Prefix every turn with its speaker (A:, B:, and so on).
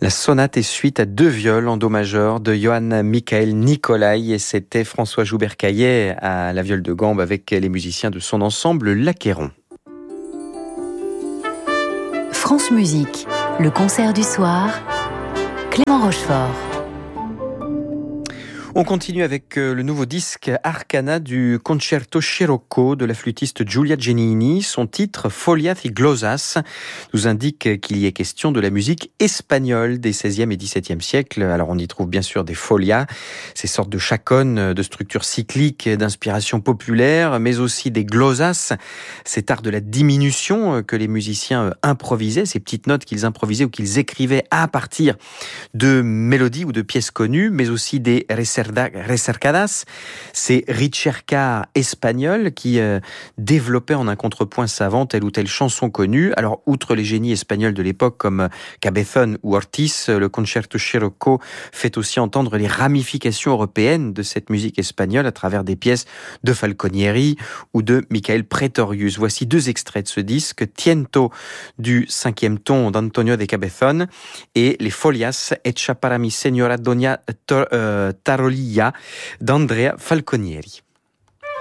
A: La sonate et suite à deux viols en do majeur de Johann Michael Nicolai, et c'était François Joubert-Caillet à la viole de gambe avec les musiciens de son ensemble L'Acquéron.
B: France Musique, le concert du soir, Clément Rochefort.
A: On continue avec le nouveau disque Arcana du Concerto Scirocco de la flûtiste Giulia Giannini. Son titre, Folias y Glosas, nous indique qu'il y est question de la musique espagnole des XVIe et XVIIe siècles. Alors on y trouve bien sûr des folias, ces sortes de chaconnes de structure cyclique d'inspiration populaire, mais aussi des glosas, cet art de la diminution que les musiciens improvisaient, ces petites notes qu'ils improvisaient ou qu'ils écrivaient à partir de mélodies ou de pièces connues, mais aussi des recercadas, ces ricercas espagnols qui développaient en un contrepoint savant telle ou telle chanson connue. Alors, outre les génies espagnols de l'époque comme Cabezón ou Ortiz, le Concerto Scirocco fait aussi entendre les ramifications européennes de cette musique espagnole à travers des pièces de Falconieri ou de Michael Pretorius. Voici deux extraits de ce disque, Tiento du 5e ton d'Antonio de Cabezón et les Folias Hecha para mi señora Doña Tarolilla d'Andrea Falconieri.